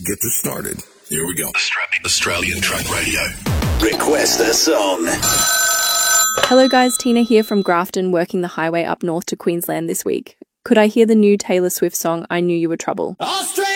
get this started. Here we go. Australian Truck Radio. Request a song. Hello guys, Tina here from Grafton, working the highway up north to Queensland this week. Could I hear the new Taylor Swift song, I Knew You Were Trouble?